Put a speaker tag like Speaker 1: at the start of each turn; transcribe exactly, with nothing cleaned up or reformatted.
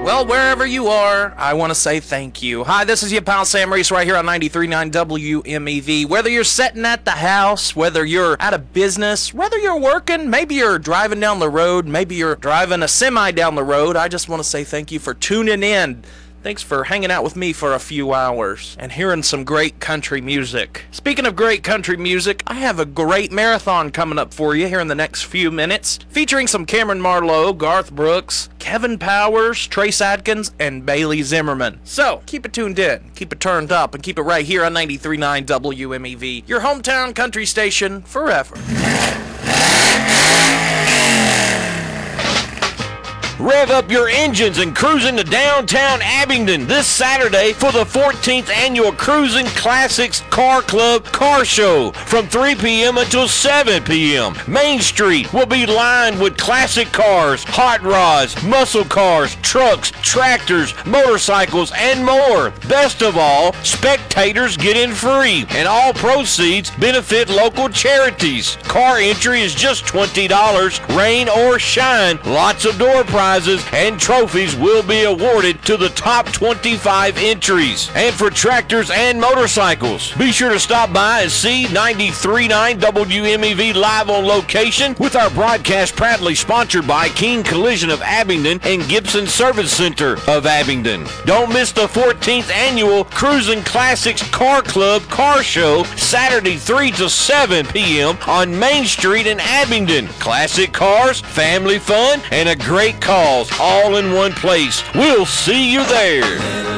Speaker 1: Well, wherever you are, I want to say thank you. Hi, this is your pal Sam Reese right here on ninety-three point nine W M E V. Whether you're sitting at the house, whether you're at a business, whether you're working, maybe you're driving down the road, maybe you're driving a semi down the road, I just want to say thank you for tuning in. Thanks for hanging out with me for a few hours and hearing some great country music. Speaking of great country music, I have a great marathon coming up for you here in the next few minutes, featuring some Cameron Marlowe, Garth Brooks, Kevin Powers, Trace Adkins, and Bailey Zimmerman. So, keep it tuned in, keep it turned up, and keep it right here on ninety-three point nine W M E V, your hometown country station forever.
Speaker 2: Rev up your engines and cruise into downtown Abingdon this Saturday for the fourteenth Annual Cruising Classics Car Club Car Show from three p.m. until seven p.m. Main Street will be lined with classic cars, hot rods, muscle cars, trucks, tractors, motorcycles, and more. Best of all, spectators get in free, and all proceeds benefit local charities. Car entry is just twenty dollars, rain or shine. Lots of door prizes and trophies will be awarded to the top twenty-five entries. And for tractors and motorcycles, be sure to stop by and see ninety-three point nine W M E V live on location, with our broadcast proudly sponsored by King Collision of Abingdon and Gibson Service Center of Abingdon. Don't miss the fourteenth Annual Cruising Classics Car Club Car Show, Saturday three to seven p.m. on Main Street in Abingdon. Classic cars, family fun, and a great cause all in one place. We'll see you there.